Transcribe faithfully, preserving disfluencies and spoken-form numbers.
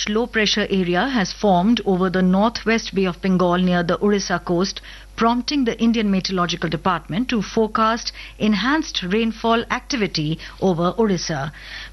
large low-pressure area has formed over the northwest Bay of Bengal near the Orissa coast, prompting the Indian Meteorological Department to forecast enhanced rainfall activity over Orissa.